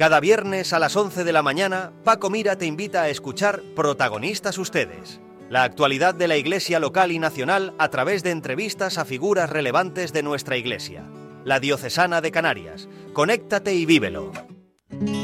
Cada viernes a las 11 de la mañana, Paco Mira te invita a escuchar Protagonistas Ustedes, la actualidad de la Iglesia local y nacional a través de entrevistas a figuras relevantes de nuestra Iglesia. La Diocesana de Canarias. Conéctate y vívelo.